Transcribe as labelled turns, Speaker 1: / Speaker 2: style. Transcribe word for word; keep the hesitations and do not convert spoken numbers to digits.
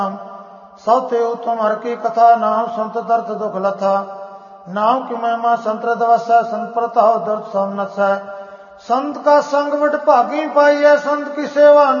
Speaker 1: सौ ते उत्तम हर की कथा, नाम संत दर्द दुख लथा। नाम की महिमा संत दवस है, संत प्रताप दर्द सब नस है। संत का संग विट भागी पाई है, संत की सेवा